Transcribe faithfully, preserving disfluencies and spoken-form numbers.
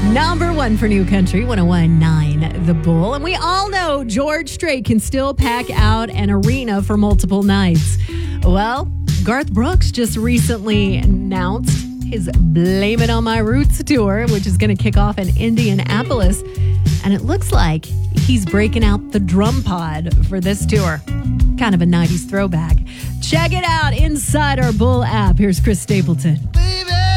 Number one for New Country, one oh one point nine The Bull. And we all know George Strait can still pack out an arena for multiple nights. Well, Garth Brooks just recently announced his Blame It On My Roots tour, which is going to kick off in Indianapolis. And it looks like he's breaking out the drum pod for this tour. Kind of a nineties throwback. Check it out inside our Bull app. Here's Chris Stapleton. Baby.